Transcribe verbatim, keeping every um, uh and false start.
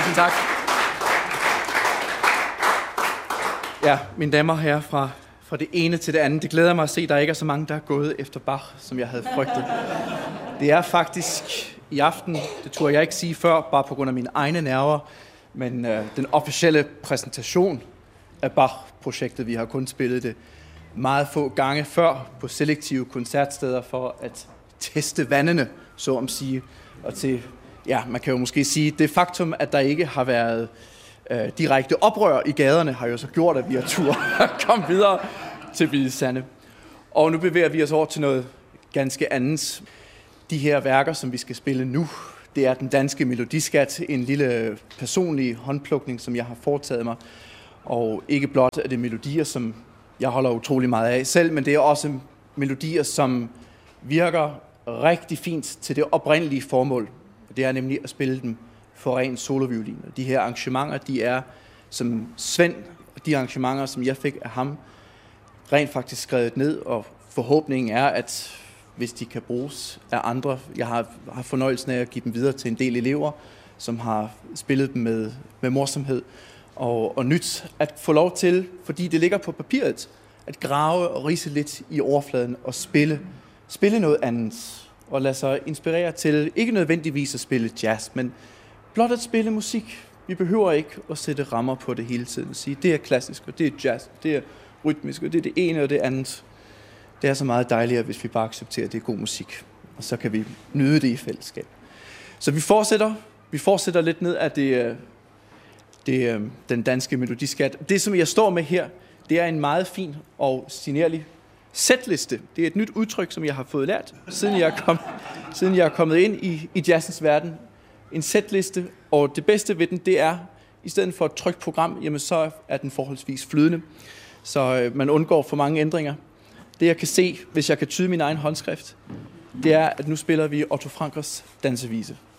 Tusind tak. Ja, mine damer og herrer, fra, fra det ene til det andet. Det glæder mig at se, at der ikke er så mange, der er gået efter Bach, som jeg havde frygtet. Det er faktisk i aften, det turde jeg ikke sige før, bare på grund af mine egne nerver, men øh, den officielle præsentation af Bach-projektet. Vi har kun spillet det meget få gange før på selektive koncertsteder for at teste vandene, så om sige. Og til, ja, man kan jo måske sige, det faktum, at der ikke har været øh, direkte oprør i gaderne, har jo så gjort, at vi har tur at komme videre til Hvide Sande. Og nu bevæger vi os over til noget ganske andet. De her værker, som vi skal spille nu, det er den danske melodiskat, en lille personlig håndplukning, som jeg har foretaget mig. Og ikke blot er det melodier, som jeg holder utrolig meget af selv, men det er også melodier, som virker rigtig fint til det oprindelige formål. Det er nemlig at spille dem for ren soloviolin. De her arrangementer, de er som Svend, de arrangementer, som jeg fik af ham, rent faktisk skrevet ned, og forhåbningen er, at hvis de kan bruges af andre, jeg har, har fornøjelsen af at give dem videre til en del elever, som har spillet dem med, med morsomhed, og, og nyt at få lov til, fordi det ligger på papiret, at grave og ridse lidt i overfladen og spille, spille noget andet. Og lade sig inspirere til, ikke nødvendigvis at spille jazz, men blot at spille musik. Vi behøver ikke at sætte rammer på det hele tiden og sige, det er klassisk, og det er jazz, og det er rytmisk, og det er det ene og det andet. Det er så meget dejligere, hvis vi bare accepterer, at det er god musik. Og så kan vi nyde det i fællesskab. Så vi fortsætter, vi fortsætter lidt ned af det, det, den danske melodiskat. Det, som jeg står med her, det er en meget fin og signerlig setliste. Det er et nyt udtryk, som jeg har fået lært, siden jeg er, kom, siden jeg er kommet ind i, i jazzens verden. En setliste, og det bedste ved den, det er, i stedet for et trykt program, jamen så er den forholdsvis flydende. Så øh, man undgår for mange ændringer. Det jeg kan se, hvis jeg kan tyde min egen håndskrift, det er, at nu spiller vi Otto Frankers dansevise.